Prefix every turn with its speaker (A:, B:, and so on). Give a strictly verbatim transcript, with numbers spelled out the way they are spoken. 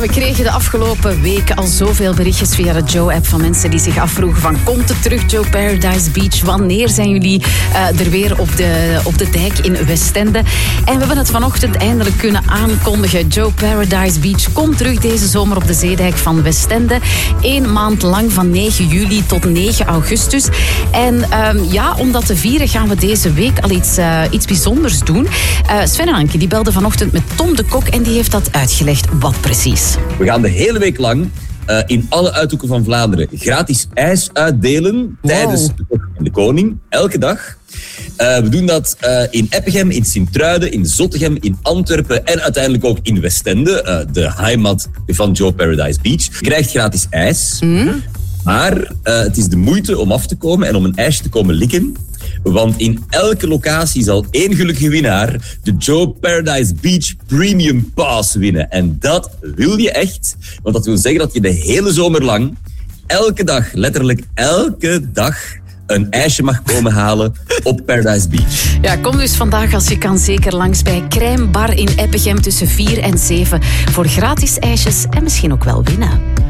A: We kregen de afgelopen weken al zoveel berichtjes via de Joe-app van mensen die zich afvroegen van komt het terug, Joe Paradise Beach? Wanneer zijn jullie uh, er weer op de, op de dijk in Westende? En we hebben het vanochtend eindelijk kunnen aankondigen. Joe Paradise Beach komt terug deze zomer op de zeedijk van Westende. Eén maand lang van negen juli tot negen augustus. En uh, ja, om dat te vieren gaan we deze week al iets, uh, iets bijzonders doen. Uh, Sven en Anke die belden vanochtend met Tom de Kok en die heeft dat uitgelegd. Wat precies?
B: We gaan de hele week lang uh, in alle uithoeken van Vlaanderen gratis ijs uitdelen wow. tijdens de Kok en de Koning, elke dag. Uh, we doen dat uh, in Eppegem, in Sint-Truiden, in Zottegem, in Antwerpen en uiteindelijk ook in Westende, uh, de heimat van Joe Paradise Beach. Je krijgt gratis ijs, mm. maar uh, het is de moeite om af te komen en om een ijsje te komen likken. Want in elke locatie zal één gelukkige winnaar de Joe Paradise Beach Premium Pass winnen. En dat wil je echt. Want dat wil zeggen dat je de hele zomer lang, elke dag, letterlijk elke dag, een ijsje mag komen halen op Paradise Beach.
A: Ja, kom dus vandaag als je kan zeker langs bij Crème Bar in Eppegem tussen vier en zeven voor gratis ijsjes en misschien ook wel winnen.